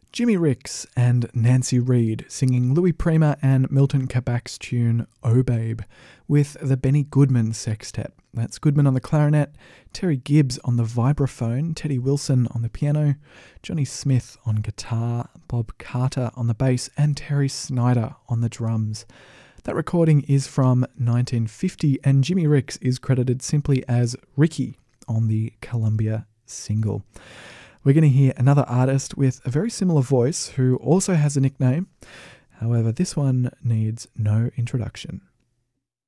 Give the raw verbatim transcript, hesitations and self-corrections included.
Jimmy Ricks and Nancy Reed singing Louis Prima and Milton Kabak's tune Oh Babe with the Benny Goodman Sextet. That's Goodman on the clarinet, Terry Gibbs on the vibraphone, Teddy Wilson on the piano, Johnny Smith on guitar, Bob Carter on the bass, and Terry Snyder on the drums. That recording is from nineteen fifty, and Jimmy Ricks is credited simply as Ricky on the Columbia single. We're going to hear another artist with a very similar voice who also has a nickname. However, this one needs no introduction.